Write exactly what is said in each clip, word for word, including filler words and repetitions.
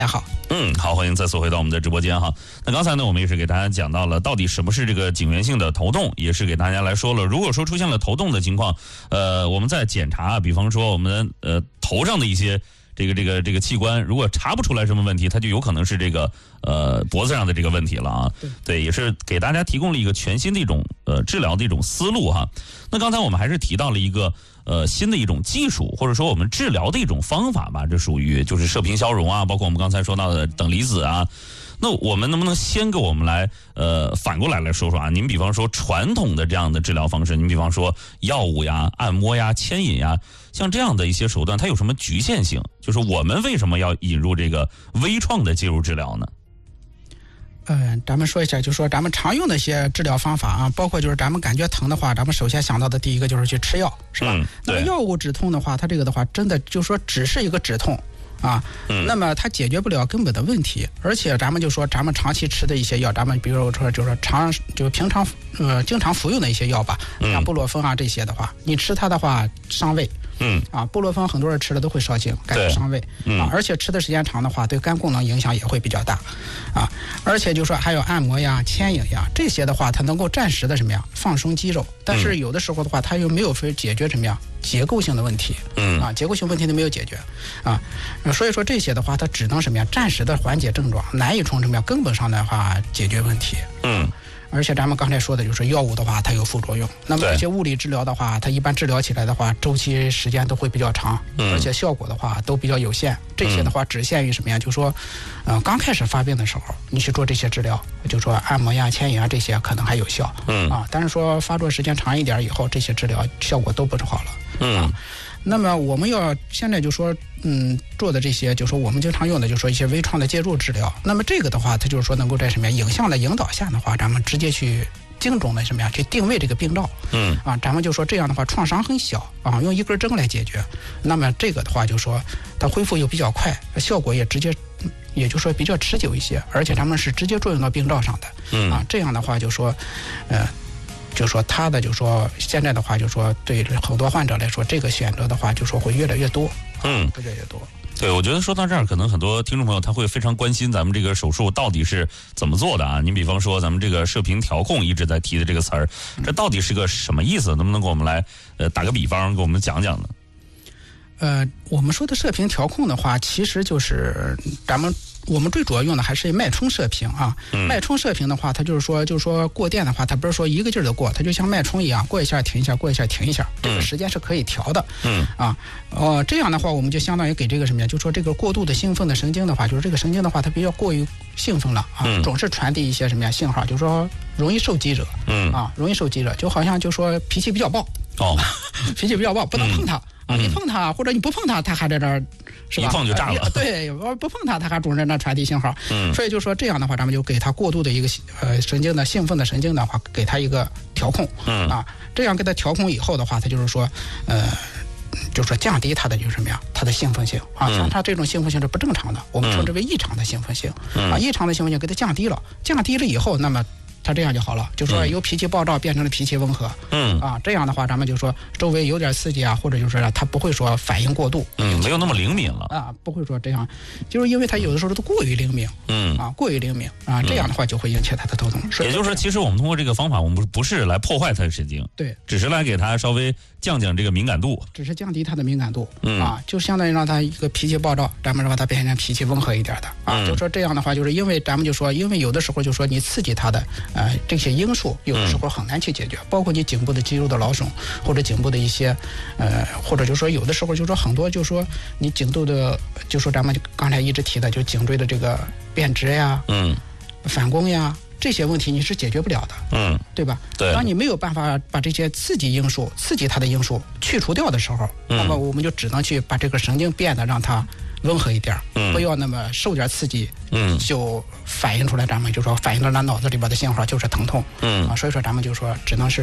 大家好， 嗯，好，欢迎再次回到我们的直播间哈。那刚才呢，我们也是给大家讲到了到底什么是这个颈源性的头痛，也是给大家来说了，如果说出现了头痛的情况，呃，我们在检查，比方说我们呃头上的一些这个这个这个器官，如果查不出来什么问题，它就有可能是这个呃脖子上的这个问题了啊。对，对，也是给大家提供了一个全新的一种呃治疗的一种思路哈。那刚才我们还是提到了一个。呃，新的一种技术，或者说我们治疗的一种方法吧，这属于就是射频消融啊，包括我们刚才说到的等离子啊。那我们能不能先给我们来呃反过来来说说啊？您比方说传统的这样的治疗方式，您比方说药物呀、按摩呀、牵引呀，像这样的一些手段，它有什么局限性？就是我们为什么要引入这个微创的介入治疗呢？ 呃，咱们说一下，就是说咱们常用的一些治疗方法啊，包括就是咱们感觉疼的话，咱们首先想到的第一个就是去吃药，是吧？嗯、那么药物止痛的话，它这个的话，真的就是说只是一个止痛啊，嗯、那么它解决不了根本的问题，而且咱们就说咱们长期吃的一些药，咱们比如说就是说常就平常呃经常服用的一些药吧，像布洛芬啊这些的话，你吃它的话伤胃。嗯啊，布洛芬很多人吃了都会烧精，感觉伤胃、嗯、啊，而且吃的时间长的话，对肝功能影响也会比较大，啊，而且就说还有按摩呀、牵引呀这些的话，它能够暂时的什么呀放松肌肉，但是有的时候的话，它又没有说解决什么呀结构性的问题，嗯啊，结构性问题都没有解决，啊，所以说这些的话，它只能什么呀暂时的缓解症状，难以从什么呀根本上的话解决问题，嗯。而且咱们刚才说的就是药物的话，它有副作用。那么这些物理治疗的话，它一般治疗起来的话，周期时间都会比较长，嗯、而且效果的话都比较有限。这些的话只限于什么呀？就是说，呃，刚开始发病的时候，你去做这些治疗，就是说按摩呀、牵引啊这些可能还有效，嗯啊，但是说发作时间长一点以后，这些治疗效果都不是好了，嗯。啊那么我们要现在就说，嗯，做的这些，就说我们经常用的，就说一些微创的介入治疗。那么这个的话，它就是说能够在什么呀影像的引导下的话，咱们直接去精准的什么呀去定位这个病灶。嗯。啊，咱们就说这样的话，创伤很小啊，用一根针来解决。那么这个的话，就说它恢复又比较快，效果也直接，也就说比较持久一些，而且咱们是直接作用到病灶上的。嗯。啊，这样的话就说，呃。就说他的就说现在的话就说对很多患者来说，这个选择的话就说会越来越多，嗯，会越来越多。 对，我觉得说到这儿，可能很多听众朋友他会非常关心咱们这个手术到底是怎么做的啊？您比方说咱们这个射频调控一直在提的这个词儿，这到底是个什么意思？能不能给我们来呃打个比方，给我们讲讲呢？ 呃，我们说的射频调控的话，其实就是咱们。我们最主要用的还是脉冲射频啊，嗯、脉冲射频的话，它就是说，就是说过电的话，它不是说一个劲儿的过，它就像脉冲一样，过一下停一下，过一下停一下，这个时间是可以调的。嗯啊，呃，这样的话，我们就相当于给这个什么呀？就说这个过度的兴奋的神经的话，就是这个神经的话，它比较过于兴奋了啊，嗯、总是传递一些什么呀信号，就是说容易受激惹。嗯啊，容易受激惹，就好像就说脾气比较暴。哦，脾气比较暴，不能碰它。嗯啊，你碰它或者你不碰它，它还在这儿，是吧？ 一碰就炸了。 对，不碰它，它还总在那传递信号。嗯，所以就说这样的话，咱们就给它过度的一个呃神经的兴奋的神经的话，给它一个调控。嗯啊，这样给它调控以后的话，它就是说，呃，就是说降低它的就是什么呀？它的兴奋性啊，像它这种兴奋性是不正常的，我们称之为异常的兴奋性。啊，异常的兴奋性给它降低了，降低了以后，那么。他这样就好了，就说由脾气暴躁变成了脾气温和，嗯啊，这样的话，咱们就说周围有点刺激啊，或者就是他不会说反应过度， 嗯，没有那么灵敏了啊，不会说这样，就是因为他有的时候都过于灵敏，嗯啊，过于灵敏啊，这样的话就会引起他的头痛。 也就是说，其实我们通过这个方法，我们不是来破坏他的神经， 对， 只是来给他稍微降降这个敏感度， 只是降低他的敏感度，嗯啊，就相当于让他一个脾气暴躁，咱们让他变成脾气温和一点的啊，就说这样的话，就是因为咱们就说，因为有的时候就说你刺激他的呃这些因。因素有的时候很难去解决，嗯、包括你颈部的肌肉的劳损，或者颈部的一些，呃，或者就说有的时候就说很多就说你颈部的，就说咱们刚才一直提的，就颈椎的这个变直呀，嗯，反弓呀，这些问题你是解决不了的，嗯，对吧？对。当你没有办法把这些刺激因素、刺激它的因素去除掉的时候，嗯、那么我们就只能去把这个神经变得让它温和一点，嗯，不要那么受点刺激，嗯，就反映出来咱们就说反映到咱脑子里边的信号就是疼痛，嗯啊，所以说咱们就说只能是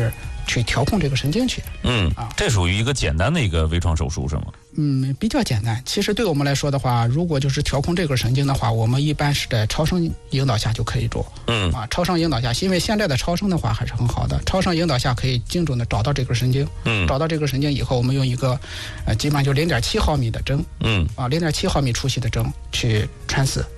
去调控这个神经去。 嗯啊，这属于一个简单的一个微创手术是吗？ 嗯，比较简单。其实对我们来说的话，如果就是调控这根神经的话，我们一般是在超声引导下就可以做。 嗯啊，超声引导下，因为现在的超声的话还是很好的，超声引导下可以精准的找到这根神经。 嗯， 找到这根神经以后，我们用一个呃，基本上就零点七毫米的针。 嗯， 啊，零点七毫米粗细的针去穿刺。